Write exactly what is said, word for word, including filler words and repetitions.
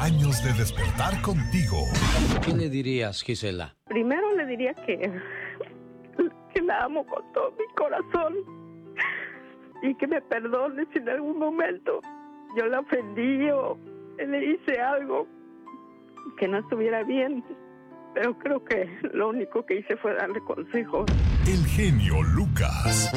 años de despertar contigo. ¿Qué le dirías, Gisela? Primero le diría que, que la amo con todo mi corazón y que me perdone si en algún momento yo la ofendí o le hice algo que no estuviera bien. Pero creo que lo único que hice fue darle consejos. El genio Lucas.